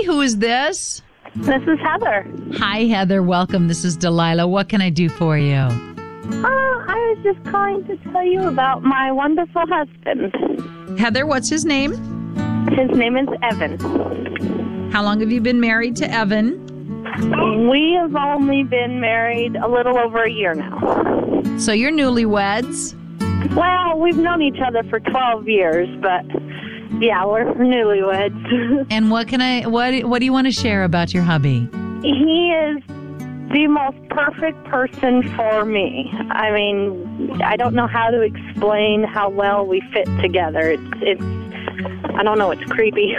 Who is this? This is Heather. Hi, Heather. Welcome. This is Delilah. What can I do for you? I was just calling to tell you about my wonderful husband. Heather, what's his name? His name is Evan. How long have you been married to Evan? We have only been married a little over a year now. So you're newlyweds? Well, we've known each other for 12 years, but yeah, we're newlyweds. And what do you want to share about your hubby? He is the most perfect person for me. I mean, I don't know how to explain how well we fit together. It's I don't know, it's creepy.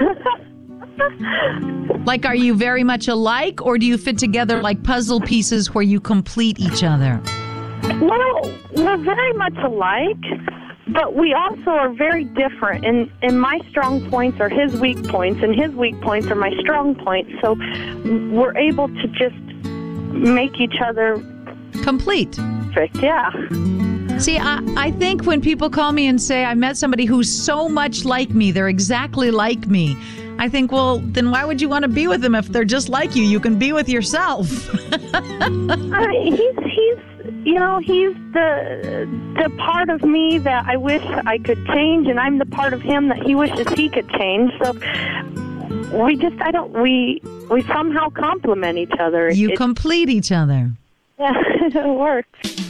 Like, are you very much alike, or do you fit together like puzzle pieces where you complete each other? Well, we're very much alike, but we also are very different. And my strong points are his weak points, and his weak points are my strong points. So we're able to just make each other complete. Perfect, yeah. See, I think when people call me and say, I met somebody who's so much like me, they're exactly like me, I think, well, then why would you want to be with them if they're just like you? You can be with yourself. I mean, he's the part of me that I wish I could change, and I'm the part of him that he wishes he could change. So we somehow complement each other. You complete each other. Yeah, it works.